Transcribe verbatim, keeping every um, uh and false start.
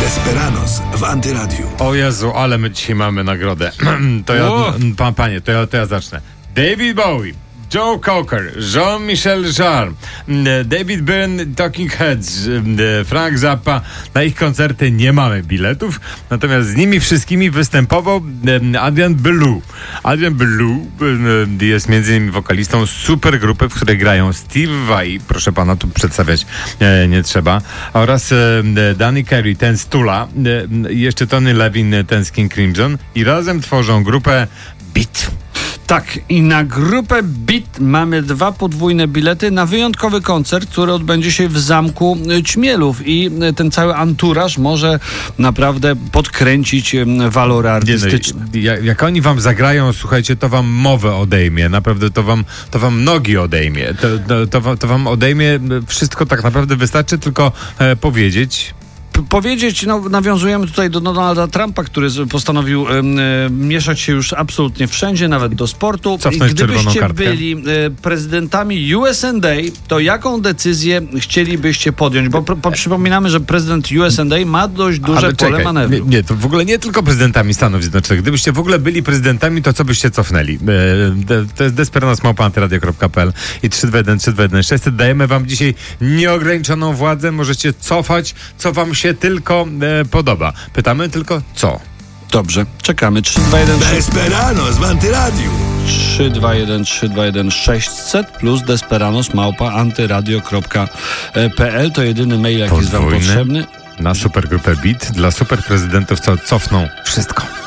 Desperados w Antyradiu. O Jezu, ale my dzisiaj mamy nagrodę. To ja, pan, panie, to ja, to ja zacznę. David Bowie, Joe Cocker, Jean-Michel Jarre, David Byrne, Talking Heads, Frank Zappa. Na ich koncerty nie mamy biletów, natomiast z nimi wszystkimi występował Adrian Belew. Adrian Belew jest między innymi wokalistą super grupy, w której grają Steve Vai, proszę pana, tu przedstawiać nie trzeba, oraz Danny Carey, ten z Tula, i jeszcze Tony Levin, ten z King Crimson, i razem tworzą grupę Beat. Tak, i na grupę Beat mamy dwa podwójne bilety na wyjątkowy koncert, który odbędzie się w Zamku Ćmielów, i ten cały anturaż może naprawdę podkręcić walory artystyczne. Nie, no, jak, jak oni wam zagrają, słuchajcie, to wam mowę odejmie, naprawdę to wam, to wam nogi odejmie, to, to, to, to wam odejmie wszystko, tak naprawdę wystarczy tylko e, powiedzieć. Powiedzieć, no, nawiązujemy tutaj do Donalda Trumpa, który postanowił e, mieszać się już absolutnie wszędzie, nawet do sportu. Cofnąć Gdybyście byli e, prezydentami U S A, to jaką decyzję chcielibyście podjąć? Bo, bo przypominamy, że prezydent U S A ma dość duże Ale pole czekaj, manewru. Nie, nie, to w ogóle nie tylko prezydentami Stanów Zjednoczonych. Gdybyście w ogóle byli prezydentami, to co byście cofnęli? E, to jest desperados małpa antyradio kropka p l i trzy dwa jeden trzy dwa jeden sześć. Dajemy wam dzisiaj nieograniczoną władzę. Możecie cofać, co wam się tylko e, podoba. Pytamy tylko co? Dobrze, czekamy. trzy dwa jeden Desperados w Antyradiu. trzy dwa jeden trzy dwa jeden sześćset plus desperados małpa antyradio kropka p l to jedyny mail, jaki jest wam Podwójny potrzebny. Na supergrupę Beat dla superprezydentów, co cofną wszystko.